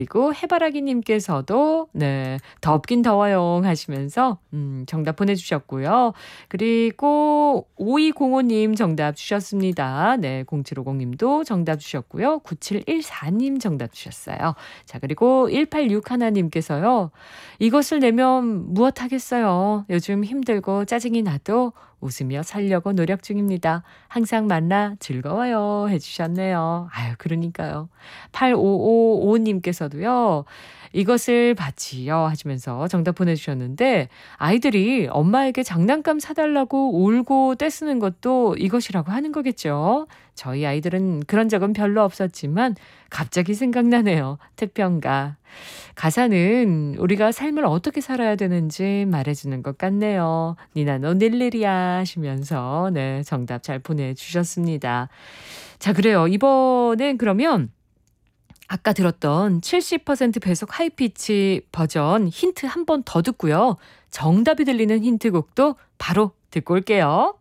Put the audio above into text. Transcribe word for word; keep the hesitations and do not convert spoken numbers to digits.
그리고 해바라기님께서도 네 덥긴 더워요 하시면서 음 정답 보내주셨고요. 그리고 오이공오님 정답 주셨습니다. 네 공칠오공님도 정답 주셨고요. 구칠일사님 정답 주셨어요. 자 그리고 일팔육일님께서요. 이것을 내면 무엇 하겠어요. 요즘 힘들고 짜증이 나도 웃으며 살려고 노력 중입니다. 항상 만나 즐거워요 해주셨네요. 아유 그러니까요. 팔오오오님께서도요. 이것을 받지요 하시면서 정답 보내주셨는데 아이들이 엄마에게 장난감 사달라고 울고 떼쓰는 것도 이것이라고 하는 거겠죠. 저희 아이들은 그런 적은 별로 없었지만 갑자기 생각나네요. 태평가. 가사는 우리가 삶을 어떻게 살아야 되는지 말해주는 것 같네요. 니나노 닐리리아 하시면서 네 정답 잘 보내주셨습니다. 자 그래요. 이번엔 그러면 아까 들었던 칠십 퍼센트 배속 하이피치 버전 힌트 한 번 더 듣고요. 정답이 들리는 힌트곡도 바로 듣고 올게요.